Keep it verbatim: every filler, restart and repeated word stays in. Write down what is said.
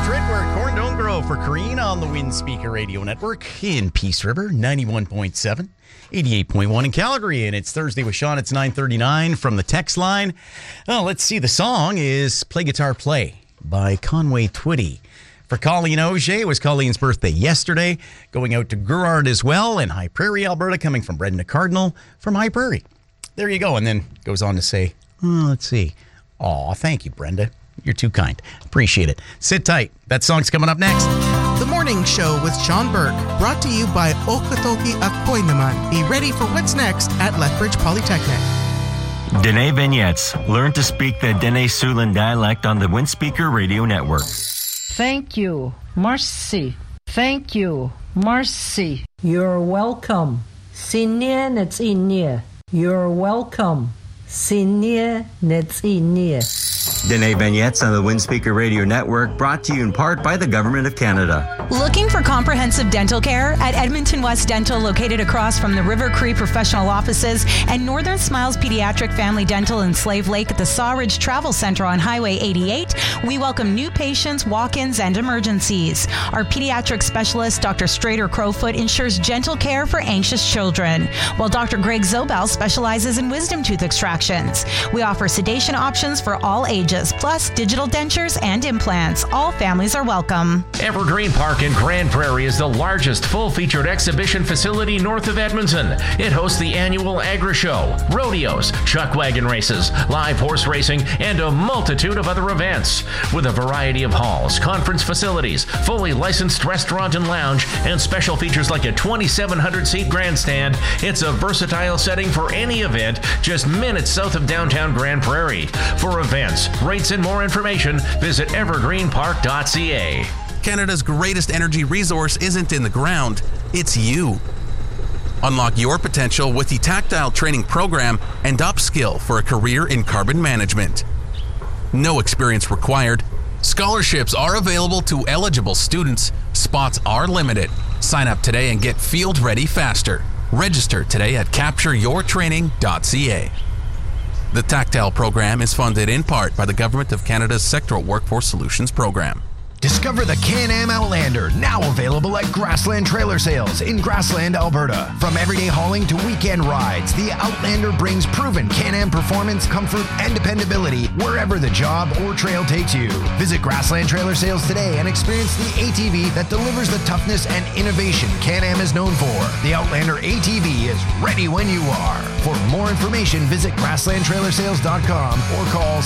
Portrait, where corn don't grow, for Karina on the Wind Speaker Radio Network in Peace River, ninety-one point seven, eighty-eight point one in Calgary. And it's Thursday with Sean. It's nine thirty-nine from the text line. Oh, let's see. The song is Play Guitar Play by Conway Twitty. For Colleen Auger, it was Colleen's birthday yesterday. Going out to Gerard as well in High Prairie, Alberta, coming from Brenda Cardinal from High Prairie. There you go. And then goes on to say, oh, let's see. Aw, thank you, Brenda. You're too kind. Appreciate it. Sit tight. That song's coming up next. The Morning Show with Sean Burke, brought to you by Okotoki Akoy Naman. Be ready for what's next at Lethbridge Polytechnic. Dene Vignettes. Learn to speak the Dene Siouxland dialect on the Windspeaker Radio Network. Thank you. Merci. Thank you. Merci. You're welcome. Sinia Netsinia. You're welcome. Sinia Netsinia. Dene Vignettes on the Windspeaker Radio Network, brought to you in part by the Government of Canada. Looking for comprehensive dental care? At Edmonton West Dental, located across from the River Cree Professional Offices and Northern Smiles Pediatric Family Dental in Slave Lake at the Sawridge Travel Center on Highway eighty-eight, we welcome new patients, walk-ins, and emergencies. Our pediatric specialist, Doctor Strader Crowfoot, ensures gentle care for anxious children, while Doctor Greg Zobel specializes in wisdom tooth extractions. We offer sedation options for all ages, plus digital dentures and implants. All families are welcome. Evergreen Park in Grand Prairie is the largest full-featured exhibition facility north of Edmonton. It hosts the annual Agra Show, rodeos, chuck wagon races, live horse racing, and a multitude of other events. With a variety of halls, conference facilities, fully licensed restaurant and lounge, and special features like a twenty-seven hundred seat grandstand, it's a versatile setting for any event just minutes south of downtown Grand Prairie. For events, rates, and more information, visit evergreen park dot c a. Canada's greatest energy resource isn't in the ground, it's you. Unlock your potential with the Tactile Training Program and upskill for a career in carbon management. No experience required. Scholarships are available to eligible students. Spots are limited. Sign up today and get field ready faster. Register today at capture your training dot c a. The Tactile program is funded in part by the Government of Canada's Sectoral Workforce Solutions Program. Discover the Can-Am Outlander, now available at Grassland Trailer Sales in Grassland, Alberta. From everyday hauling to weekend rides, the Outlander brings proven Can-Am performance, comfort, and dependability wherever the job or trail takes you. Visit Grassland Trailer Sales today and experience the A T V that delivers the toughness and innovation Can-Am is known for. The Outlander A T V is ready when you are. For more information, visit grassland trailer sales dot com or call